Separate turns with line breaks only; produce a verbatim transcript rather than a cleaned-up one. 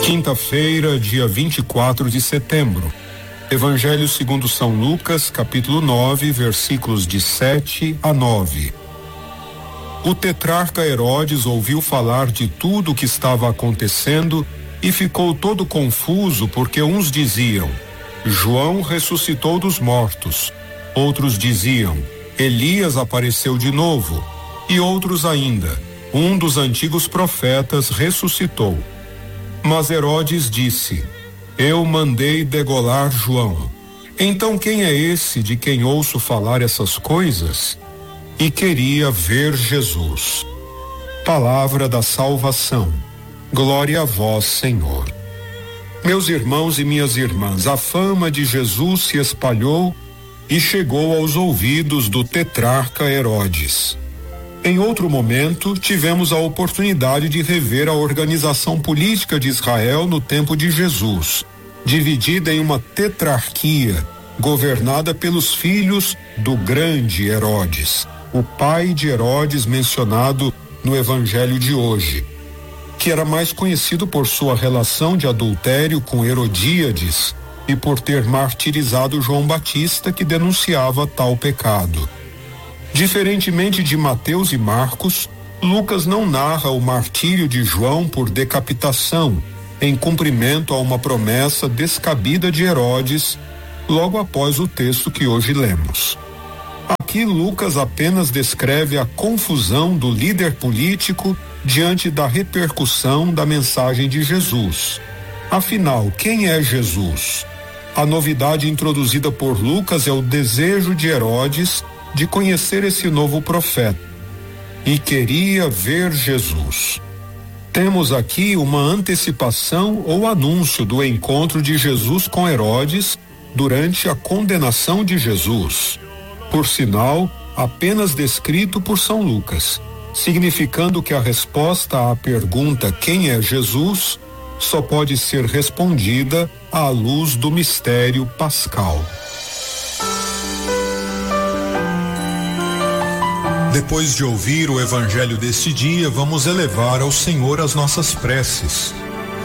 Quinta-feira, dia vinte e quatro de setembro. Evangelho segundo São Lucas, capítulo nove, versículos de sete a nove. O tetrarca Herodes ouviu falar de tudo o que estava acontecendo e ficou todo confuso, porque uns diziam: João ressuscitou dos mortos. Outros diziam: Elias apareceu de novo. E outros ainda: um dos antigos profetas ressuscitou. Mas Herodes disse: Eu mandei degolar João. Então quem é esse de quem ouço falar essas coisas? E queria ver Jesus. Palavra da salvação. Glória a vós, Senhor. Meus irmãos e minhas irmãs, a fama de Jesus se espalhou e chegou aos ouvidos do tetrarca Herodes. Em outro momento, tivemos a oportunidade de rever a organização política de Israel no tempo de Jesus, dividida em uma tetrarquia, governada pelos filhos do grande Herodes, o pai de Herodes mencionado no Evangelho de hoje, que era mais conhecido por sua relação de adultério com Herodíades e por ter martirizado João Batista, que denunciava tal pecado. Diferentemente de Mateus e Marcos, Lucas não narra o martírio de João por decapitação, em cumprimento a uma promessa descabida de Herodes, logo após o texto que hoje lemos. Aqui Lucas apenas descreve a confusão do líder político diante da repercussão da mensagem de Jesus. Afinal, quem é Jesus? A novidade introduzida por Lucas é o desejo de Herodes de conhecer esse novo profeta. E queria ver Jesus. Temos aqui uma antecipação ou anúncio do encontro de Jesus com Herodes durante a condenação de Jesus. Por sinal, apenas descrito por São Lucas, significando que a resposta à pergunta quem é Jesus só pode ser respondida à luz do mistério pascal. Depois de ouvir o Evangelho deste dia, vamos elevar ao Senhor as nossas preces.